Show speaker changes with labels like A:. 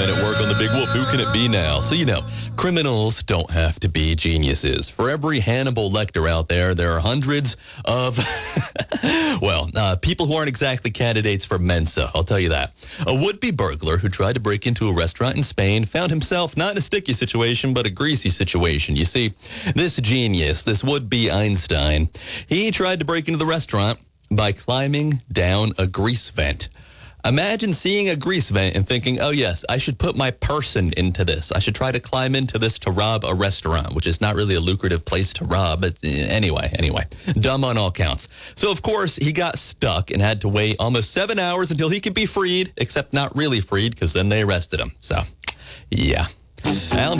A: at work on the Big Wolf. Who can it be now? So, criminals don't have to be geniuses. For every Hannibal Lecter out there, there are hundreds of, people who aren't exactly candidates for Mensa. I'll tell you that. A would-be burglar who tried to break into a restaurant in Spain found himself not in a sticky situation, but a greasy situation. You see, this genius, this would-be Einstein, he tried to break into the restaurant by climbing down a grease vent. Imagine seeing a grease vent and thinking, oh, yes, I should put my person into this. I should try to climb into this to rob a restaurant, which is not really a lucrative place to rob. But anyway, dumb on all counts. So, of course, he got stuck and had to wait almost 7 hours until he could be freed, except not really freed because then they arrested him. So, yeah. Alan